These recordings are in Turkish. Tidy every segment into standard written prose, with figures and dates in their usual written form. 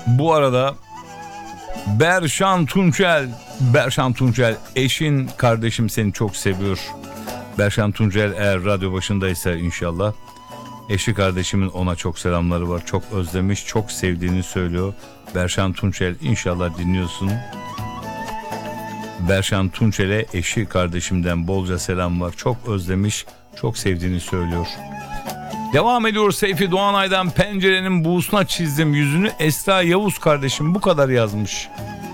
Bu arada Berşan Tunçel eşin kardeşim seni çok seviyor. Berşan Tunçel eğer radyo başındaysa inşallah. Eşi kardeşimin ona çok selamları var. Çok özlemiş, çok sevdiğini söylüyor. Berşan Tunçel inşallah dinliyorsun. Berşan Tunçel'e eşi kardeşimden bolca selam var. Çok özlemiş, çok sevdiğini söylüyor. Devam ediyor Seyfi Doğanay'dan pencerenin buğusuna çizdim yüzünü. Esra Yavuz kardeşim bu kadar yazmış.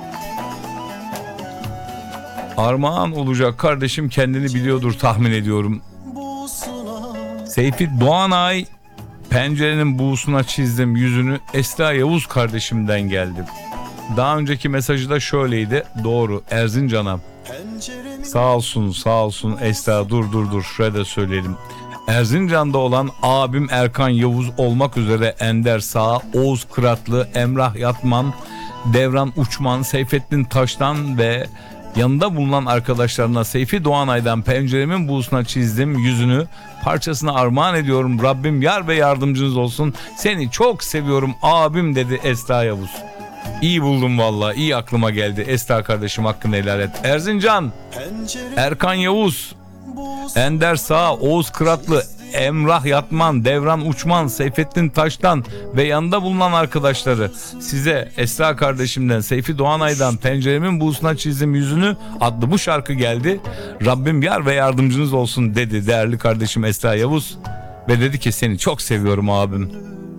Armağan olacak kardeşim kendini biliyordur tahmin ediyorum. Seyfi Doğanay pencerenin buğusuna çizdim yüzünü. Esra Yavuz kardeşimden geldi. Daha önceki mesajı da şöyleydi. Doğru, Erzincan'a. Sağ olsun Esra, dur şuraya da söyleyelim. Erzincan'da olan abim Erkan Yavuz olmak üzere Ender Sağ, Oğuz Kıratlı, Emrah Yatman, Devran Uçman, Seyfettin Taş'tan ve yanında bulunan arkadaşlarına Seyfi Doğanay'dan penceremin buğusuna çizdim yüzünü parçasına armağan ediyorum. Rabbim yar ve yardımcınız olsun. Seni çok seviyorum abim dedi Esra Yavuz. İyi buldum vallahi, iyi aklıma geldi. Esra kardeşim hakkını helal et. Erzincan, Erkan Yavuz, Ender Sağ, Oğuz Kıratlı, Emrah Yatman, Devran Uçman, Seyfettin Taş'tan ve yanında bulunan arkadaşları size Esra kardeşimden Seyfi Doğanay'dan penceremin buğusuna çizdim yüzünü adlı bu şarkı geldi. Rabbim yar ve yardımcınız olsun dedi değerli kardeşim Esra Yavuz ve dedi ki seni çok seviyorum abim.